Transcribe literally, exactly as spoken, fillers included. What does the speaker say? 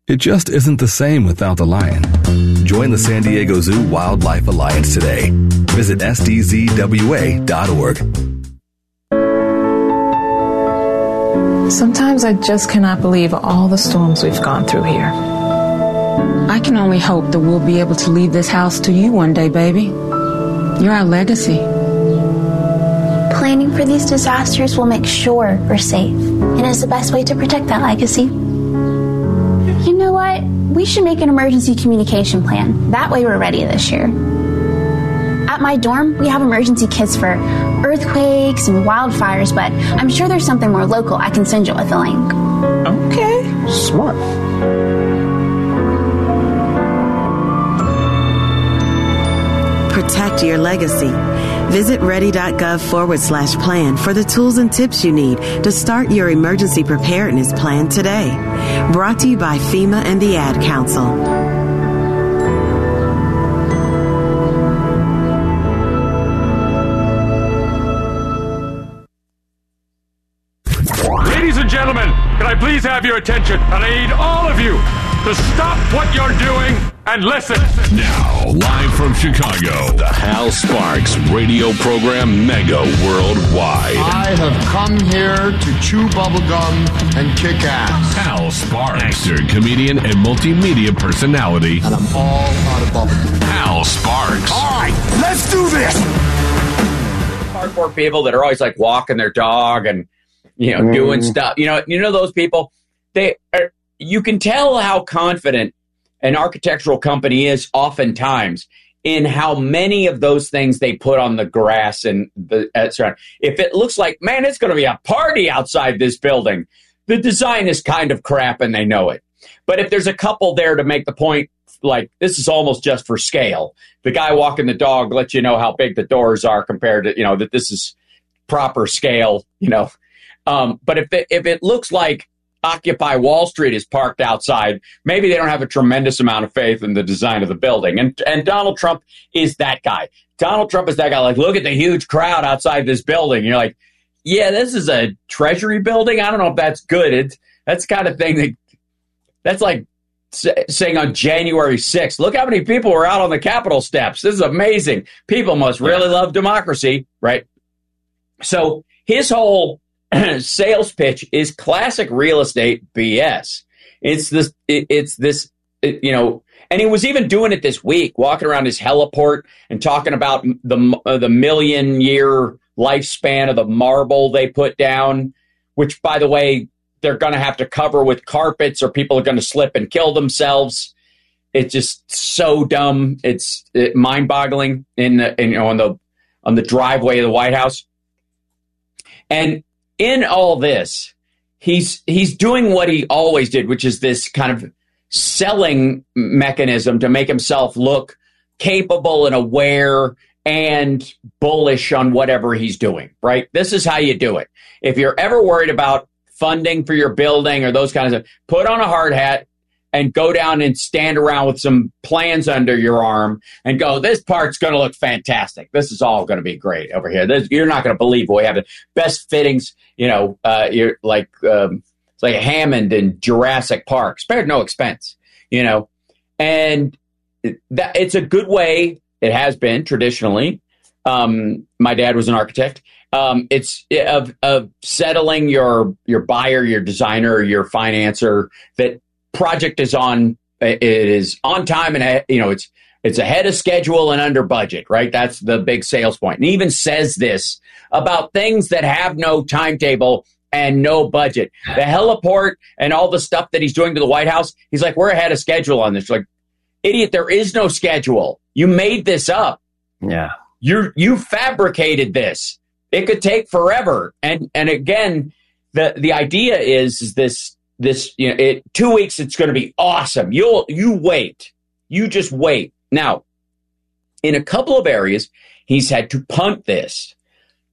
It just isn't the same without the lion. Join the San Diego Zoo Wildlife Alliance today. Visit S D Z W A dot org. Sometimes I just cannot believe all the storms we've gone through here. I can only hope that we'll be able to leave this house to you one day, baby. You're our legacy. Planning for these disasters will make sure we're safe, and is the best way to protect that legacy. You know what? We should make an emergency communication plan. That way we're ready this year. At my dorm, we have emergency kits for earthquakes and wildfires, but I'm sure there's something more local I can send you with a link. Okay, smart. Protect your legacy. Visit ready.gov forward slash plan for the tools and tips you need to start your emergency preparedness plan today. Brought to you by FEMA and the Ad Council. Ladies and gentlemen, can I please have your attention? And I need all of you to stop what you're doing and listen. Now, live from Chicago, the Hal Sparks radio program Mega Worldwide. I have come here to chew bubblegum and kick ass. Hal Sparks, actor, comedian, and multimedia personality. And I'm all out of bubblegum. Hal Sparks. All right, let's do this. Hardcore people that are always like walking their dog and, you know, mm. doing stuff. You know, you know those people. They are. You can tell how confident an architectural company is oftentimes in how many of those things they put on the grass and the uh, surround. If it looks like, man, it's going to be a party outside this building, the design is kind of crap and they know it. But if there's a couple there to make the point, like this is almost just for scale, the guy walking the dog lets you know how big the doors are compared to, you know, that this is proper scale, you know. Um, but if it, if it looks like Occupy Wall Street is parked outside, maybe they don't have a tremendous amount of faith in the design of the building. And and Donald Trump is that guy. Donald Trump is that guy. Like, look at the huge crowd outside this building. You're like, yeah, this is a Treasury building. I don't know if that's good. It's that's the kind of thing that that's like saying on January sixth, look how many people were out on the Capitol steps. This is amazing. People must really love democracy, right? So his whole sales pitch is classic real estate B S. It's this, it, it's this, it, you know, and he was even doing it this week, walking around his heliport and talking about the uh, the million year lifespan of the marble they put down, which, by the way, they're going to have to cover with carpets or people are going to slip and kill themselves. It's just so dumb. It's it, mind boggling in the, in, you know, on the on the driveway of the White House. And in all this, he's he's doing what he always did, which is this kind of selling mechanism to make himself look capable and aware and bullish on whatever he's doing, right? This is how you do it. If you're ever worried about funding for your building or those kinds of, put on a hard hat and go down and stand around with some plans under your arm and go, this part's going to look fantastic. This is all going to be great over here. This, you're not going to believe what we have. The best fittings, you know, uh, you're like, um, it's like Hammond in Jurassic Park, spared no expense, you know, and that it's a good way. It has been traditionally. Um, my dad was an architect. Um, it's of, of settling your, your buyer, your designer, your financer, that project is on, it is on time and, you know, it's, it's ahead of schedule and under budget, right? That's the big sales point. And he even says this about things that have no timetable and no budget. The heliport and all the stuff that he's doing to the White House, he's like, we're ahead of schedule on this. Like, idiot, there is no schedule. You made this up. Yeah. You you fabricated this. It could take forever. And and again, the the idea is, is this this you know, it two weeks it's going to be awesome. You'll you wait. You just wait. Now, in a couple of areas, he's had to punt this.